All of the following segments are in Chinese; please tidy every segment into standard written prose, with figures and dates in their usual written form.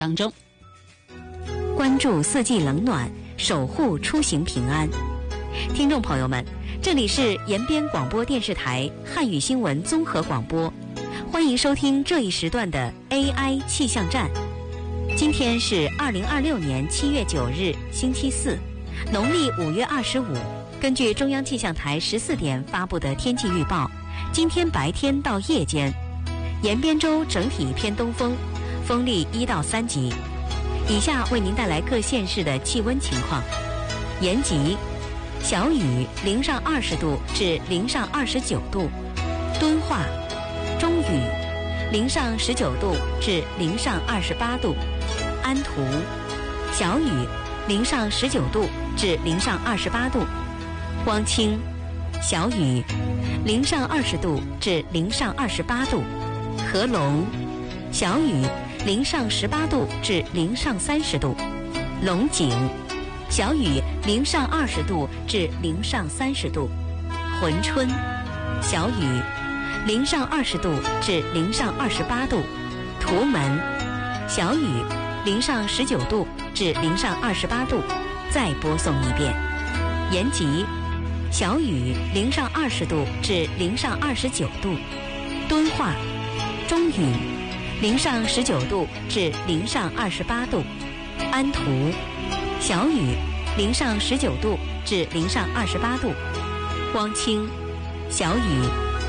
当中。 关注四季冷暖，守护出行平安。听众朋友们，这里是延边广播电视台汉语新闻综合广播，欢迎收听这一时段的 AI 气象站。今天是2026年7月9日，星期四，农历5月25。根据中央气象台14点发布的天气预报，今天白天到夜间，延边州整体偏东风，风力1到3级。以下为您带来各县市的气温情况：延吉小雨0上20度至0上29度；敦化中雨0上19度至0上28度；安图小雨0上19度至0上28度；光清小雨0上20度至0上28度；合龙小雨0上18度至0上30度；龙井小雨0上20度至0上30度；珲春小雨0上20度至0上28度；图门小雨0上19度至0上28度。再播送一遍：延吉小雨0上20度至0上29度；敦化中雨0上19度至0上28度；安图小雨0上19度至0上28度；光清小雨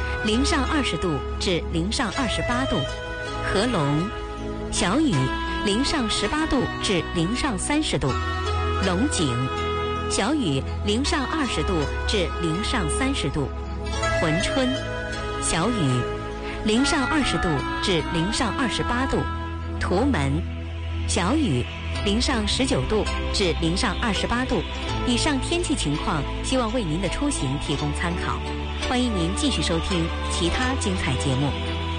0上20度至0上28度；合龙小雨0上18度至0上30度；龙井小雨0上20度至0上30度；珲春小雨0上20度至0上28度；图门小雨0上19度至0上28度。以上天气情况，希望为您的出行提供参考。欢迎您继续收听其他精彩节目。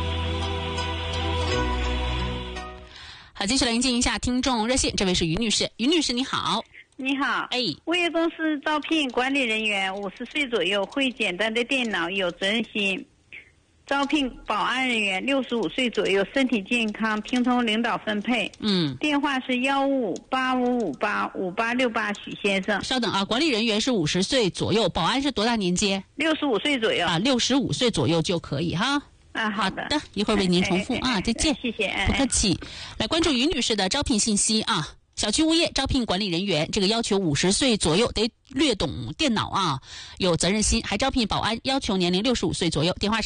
好，接下来迎接一下听众热线，这位是于女士。于女士你好。 你好，物业公司招聘管理人员，50岁左右，会简单的电脑，有责任心。招聘保安人员，65岁左右，身体健康，听从领导分配。电话是15585585868，许先生。 稍等啊，管理人员是50岁左右，保安是多大年纪 ？65岁左右。 啊，65岁左右就可以哈。 好的， 一会儿为您重复再见。 谢谢， 不客气。来关注于女士的招聘信息啊。小区物业招聘管理人员，这个要求50岁左右，得略懂电脑啊，有责任心，还招聘保安，要求年龄65岁左右。电话是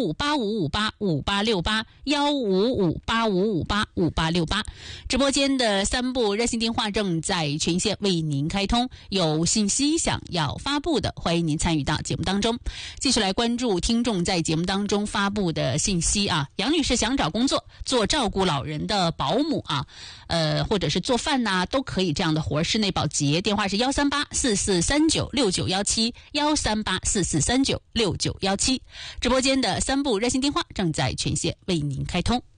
15585585868，15585585868。直播间的3部热线电话正在全线为您开通，有信息想要发布的，欢迎您参与到节目当中。继续来关注听众在节目当中发布的信息啊。杨女士想找工作，做照顾老人的保姆啊，或者是做饭都可以这样的活，室内保洁。电话是13844396917，13844396917。直播间的3部热线电话正在全线为您开通。